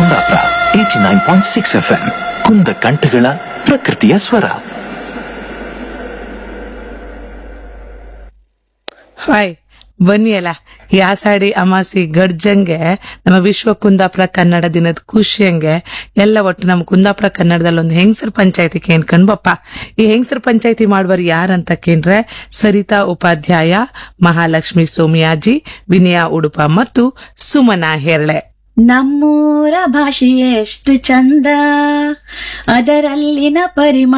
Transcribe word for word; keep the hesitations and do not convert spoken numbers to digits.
Kundapura eighty nine point six F M ಕುಂದ ಕಂಠಗಳ ಪ್ರಕೃತಿಯ ಸ್ವರ. ಹಾಯ್, ಬನ್ನಿ ಅಲ್ಲ ಯಾಸಾಡಿ ಅಮಾಸಿ ಗಡ್ಜಂಗೆ ನಮ್ಮ ವಿಶ್ವ ಕುಂದಾಪುರ ಕನ್ನಡ ದಿನದ ಖುಷಿಯಂಗೆ ಎಲ್ಲ ಒಟ್ಟು ನಮ್ಮ ಕುಂದಾಪುರ ಕನ್ನಡದಲ್ಲಿ ಒಂದು ಹೆಂಗಸರ ಪಂಚಾಯತಿ ಕೇಳ್ಕೊಂಡ್ ಬಪ್ಪ. ಈ ಹೆಂಗಸರ ಪಂಚಾಯತಿ ಮಾಡುವರು ಯಾರಂತ ಕೇಂದ್ರೆ ಸರಿತಾ ಉಪಾಧ್ಯಾಯ, ಮಹಾಲಕ್ಷ್ಮಿ ಸೋಮಿಯಾಜಿ, ವಿನಯಾ ಉಡುಪ ಮತ್ತು ಸುಮನಾ ಹೆರಳೆ. ನಮ್ಮೂರ ಭಾಷೆ ಎಷ್ಟು ಚಂದ, ಅದರಲ್ಲಿನ ಪರಿಮಳ